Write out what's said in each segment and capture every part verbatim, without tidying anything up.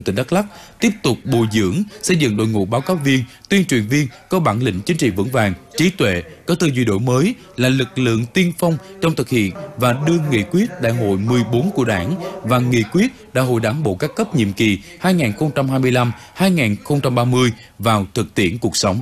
Tỉnh Đắk Lắk tiếp tục bồi dưỡng, xây dựng đội ngũ báo cáo viên, tuyên truyền viên có bản lĩnh chính trị vững vàng, trí tuệ, có tư duy đổi mới, là lực lượng tiên phong trong thực hiện và đưa nghị quyết Đại hội mười bốn của Đảng và nghị quyết Đại hội Đảng bộ các cấp nhiệm kỳ hai nghìn không trăm hai mươi lăm đến hai nghìn không trăm ba mươi vào thực tiễn cuộc sống.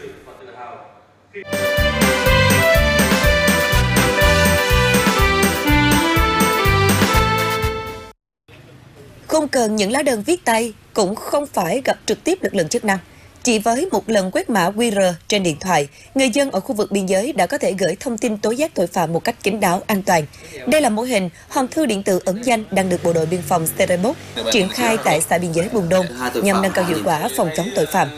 Không cần những lá đơn viết tay, cũng không phải gặp trực tiếp lực lượng chức năng. Chỉ với một lần quét mã quy rờ trên điện thoại, người dân ở khu vực biên giới đã có thể gửi thông tin tố giác tội phạm một cách kín đáo, an toàn. Đây là mô hình hòm thư điện tử ẩn danh đang được Bộ đội Biên phòng Sterrebok triển khai tại xã biên giới Buôn Đôn nhằm nâng cao hiệu quả phòng chống tội phạm.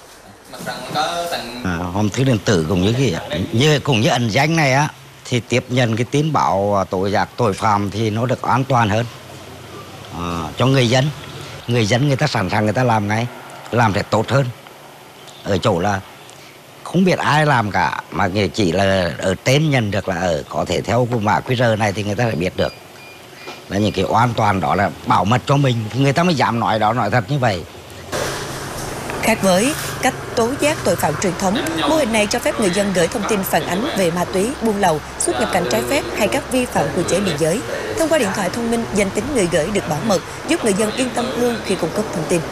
À, hòm thư điện tử cũng như cái như cũng như ẩn danh này á, thì tiếp nhận cái tin báo tố giác tội phạm thì nó được an toàn hơn. À, cho người dân người dân người ta sẵn sàng người ta làm ngay, làm sẽ tốt hơn ở chỗ là không biết ai làm cả, mà chỉ là ở tên nhận được là ở có thể theo mã quy rờ này thì người ta sẽ biết được là những cái an toàn đó là bảo mật cho mình, người ta mới dám nói đó, nói thật như vậy. Khác với cách tố giác tội phạm truyền thống, mô hình này cho phép người dân gửi thông tin phản ánh về ma túy, buôn lậu, xuất nhập cảnh trái phép hay các vi phạm quy chế biên giới. Thông qua điện thoại thông minh, danh tính người gửi được bảo mật, giúp người dân yên tâm hơn khi cung cấp thông tin.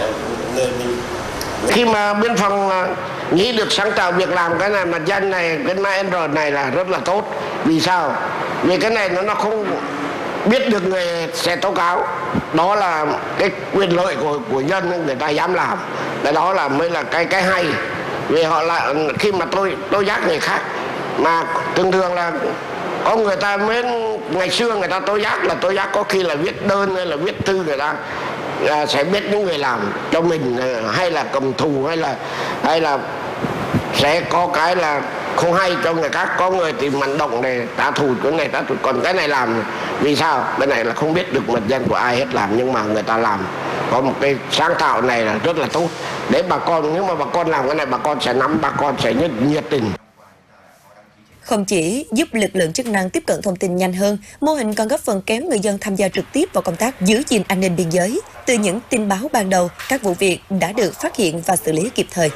Khi mà biên phòng nghĩ được sáng tạo việc làm cái này mà danh này, cái mã en rờ này là rất là tốt. Vì sao? Vì cái này nó nó không biết được người sẽ tố cáo, đó là cái quyền lợi của của dân, người ta dám làm, cái đó là mới là cái cái hay. Vì họ là khi mà tôi tố giác người khác, mà thường thường là có người ta mới ngày xưa người ta tố giác là tố giác có khi là viết đơn hay là viết thư, người ta à, sẽ biết những người làm cho mình hay là cầm thù hay là hay là sẽ có cái là không hay cho người khác, có người thì mạnh động để trả thù cái này trả thù, còn cái này làm vì sao? Cái này là không biết được mật danh của ai hết làm, nhưng mà người ta làm có một cái sáng tạo này là rất là tốt để bà con, nếu mà bà con làm cái này bà con sẽ nắm, bà con sẽ nhiệt, nhiệt tình. Không chỉ giúp lực lượng chức năng tiếp cận thông tin nhanh hơn, mô hình còn góp phần kéo người dân tham gia trực tiếp vào công tác giữ gìn an ninh biên giới. Từ những tin báo ban đầu, các vụ việc đã được phát hiện và xử lý kịp thời.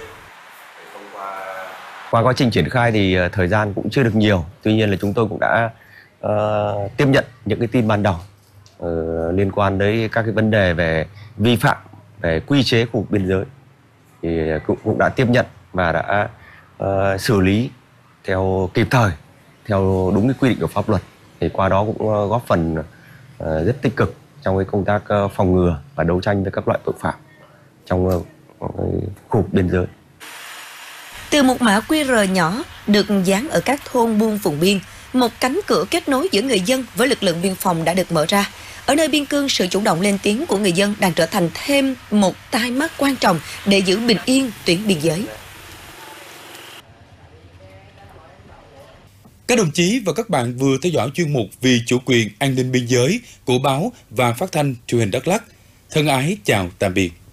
Qua quá trình triển khai thì thời gian cũng chưa được nhiều, tuy nhiên là chúng tôi cũng đã uh, tiếp nhận những cái tin ban đầu uh, liên quan đến các cái vấn đề về vi phạm về quy chế khu vực biên giới, thì cũng, cũng đã tiếp nhận và đã uh, xử lý theo kịp thời, theo đúng cái quy định của pháp luật. Thì qua đó cũng uh, góp phần uh, rất tích cực trong cái công tác uh, phòng ngừa và đấu tranh với các loại tội phạm trong uh, khu vực biên giới. Từ một mã quy rờ nhỏ được dán ở các thôn buôn vùng biên, một cánh cửa kết nối giữa người dân với lực lượng biên phòng đã được mở ra. Ở nơi biên cương, sự chủ động lên tiếng của người dân đang trở thành thêm một tai mắt quan trọng để giữ bình yên tuyến biên giới. Các đồng chí và các bạn vừa theo dõi chuyên mục Vì chủ quyền an ninh biên giới của báo và phát thanh truyền hình Đắk Lắk. Thân ái chào tạm biệt.